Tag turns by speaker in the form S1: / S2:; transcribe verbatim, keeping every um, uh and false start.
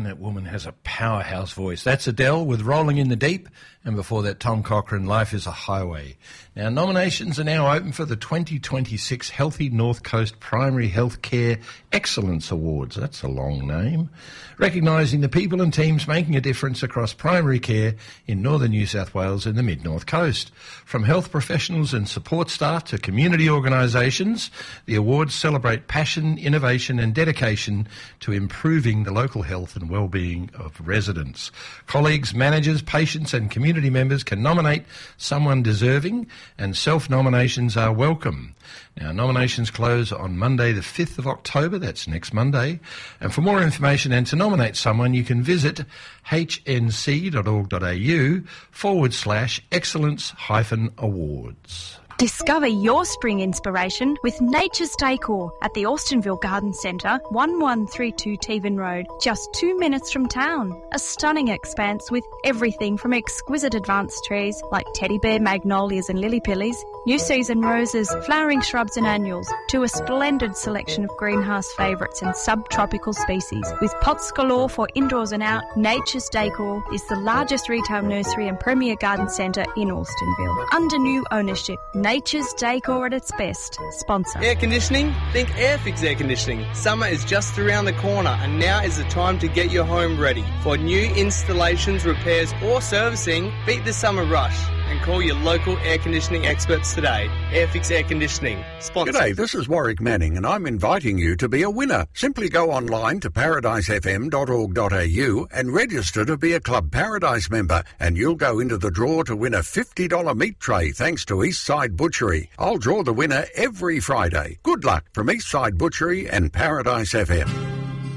S1: Man, that woman has a powerhouse voice. That's Adele with Rolling in the Deep, and before that, Tom Cochrane, Life is a Highway. Now, nominations are now open for the twenty twenty-six Healthy North Coast Primary Healthcare Excellence Awards. That's a long name. Recognising the people and teams making a difference across primary care in northern New South Wales and the mid-north coast. From health professionals and support staff to community organisations, the awards celebrate passion, innovation and dedication to improving the local health and well-being of residents. Colleagues, managers, patients and community members can nominate someone deserving, and self-nominations are welcome. Now, nominations close on Monday the fifth of October, that's next Monday, and for more information and to nominate someone, you can visit hnc.org.au forward slash excellence hyphen awards.
S2: Discover your spring inspiration with Nature's Decor at the Austinville Garden Centre, one one three two Tevan Road, just two minutes from town. A stunning expanse with everything from exquisite advanced trees like teddy bear, magnolias and lily pillies, new season roses, flowering shrubs and annuals, to a splendid selection of greenhouse favourites and subtropical species. With pots galore for indoors and out, Nature's Decor is the largest retail nursery and premier garden centre in Austinville. Under new ownership, Nature's Decor at its best. Sponsor.
S3: Air conditioning? Think Airfix Air Conditioning. Summer is just around the corner and now is the time to get your home ready. For new installations, repairs or servicing, beat the summer rush and call your local air conditioning experts today. Airfix Air Conditioning. Sponsor.
S4: G'day, this is Warwick Manning and I'm inviting you to be a winner. Simply go online to paradise f m dot org dot a u and register to be a Club Paradise member, and you'll go into the draw to win a fifty dollars meat tray thanks to Eastside Butchery. I'll draw the winner every Friday. Good luck from Eastside Butchery and Paradise F M.